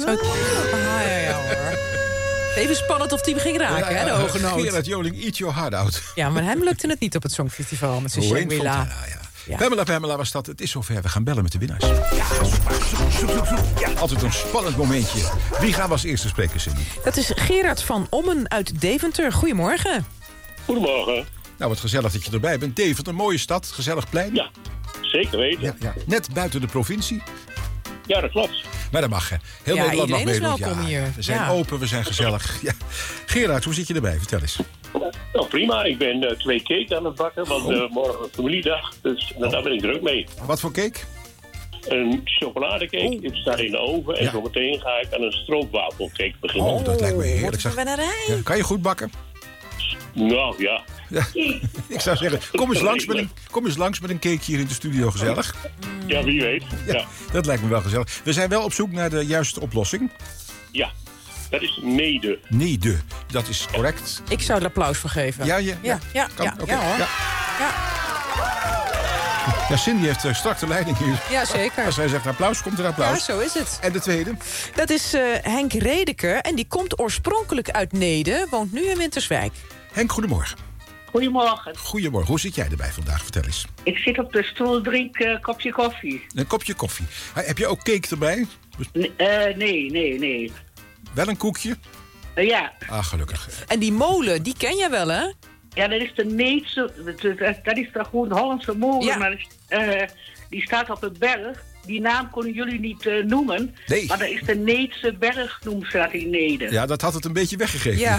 Zo... ja hoor. Even spannend of die ging raken, hè, de hoge noot. Gerard Joling, Eat Your Heart Out. Ja, maar hem lukte het niet op het Songfestival met zijn Shangri-La. Ja. Pamela was dat. Het is zover. We gaan bellen met de winnaars. Ja, altijd een spannend momentje. Wie gaan we als eerste spreken, Cindy? Dat is Gerard van Ommen uit Deventer. Goedemorgen. Goedemorgen. Nou, wat gezellig dat je erbij bent. Deventer, een mooie stad, gezellig plein. Ja, zeker weten. Ja. Net buiten de provincie. Ja, dat klopt. Maar dat mag, hè. Heel Nederland mag iedereen is meedoen. welkom hier. We zijn Ja. open, we zijn gezellig. Ja. Gerard, hoe zit je erbij? Vertel eens. Nou, prima. Ik ben 2 cake aan het bakken, want morgen is familiedag. Dus daar ben ik druk mee. Wat voor cake? Een chocoladecake. Het staat in de oven. En zometeen ga ik aan een stroopwafelcake beginnen. Oh, dat lijkt me heerlijk. Wat een wennerij. Ja, kan je goed bakken? Nou, ja. Ja. Ik zou zeggen, kom eens langs met een cake hier in de studio, gezellig. Ja, wie weet. Ja. Dat lijkt me wel gezellig. We zijn wel op zoek naar de juiste oplossing. Ja, dat is nede. Nee, dat is correct. Ik zou er applaus voor geven. Ja, kan. Ja, Oké. ja, hoor. Ja. Ja, Cindy heeft strak de leiding hier. Ja, zeker. Als hij zegt applaus, komt er applaus. Ja, zo is het. En de tweede? Dat is Henk Redeke en die komt oorspronkelijk uit Neede, woont nu in Winterswijk. Henk, goedemorgen. Goedemorgen. Goedemorgen. Hoe zit jij erbij vandaag? Vertel eens. Ik zit op de stoel, drink kopje koffie. Een kopje koffie. Heb je ook cake erbij? Nee. Wel een koekje? Ja. Ah, gelukkig. En die molen, die ken jij wel, hè? Ja, dat is de Needse, dat is de gewoon Hollandse molen, Ja. maar die staat op een berg. Die naam konden jullie niet noemen, Nee. maar dat is de Needse berg, noemt ze dat in Neder. Ja, dat had het een beetje weggegeven. Ja.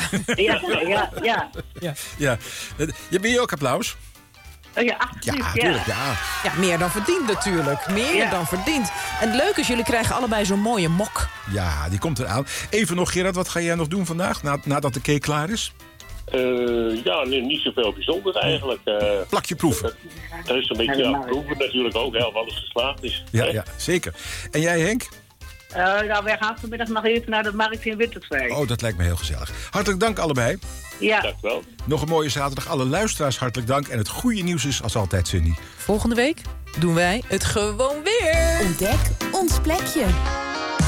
Ja. Ben je ook applaus? Ja, absoluut, tuurlijk. Ja. Ja, meer dan verdiend natuurlijk. Meer Ja. dan verdiend. En het leuke is, jullie krijgen allebei zo'n mooie mok. Ja, die komt eraan. Even nog, Gerard, wat ga jij nog doen vandaag, nadat de cake klaar is? Niet zoveel bijzonders eigenlijk. Plakje proeven. Dat is een beetje proeven natuurlijk ook, of alles geslaagd is. Ja, zeker. En jij, Henk? Wij gaan vanmiddag nog even naar de markt in Winterswijk. Oh, dat lijkt me heel gezellig. Hartelijk dank allebei. Ja. Dank wel. Nog een mooie zaterdag. Alle luisteraars hartelijk dank. En het goede nieuws is als altijd, Cindy. Volgende week doen wij het gewoon weer. Ontdek ons plekje.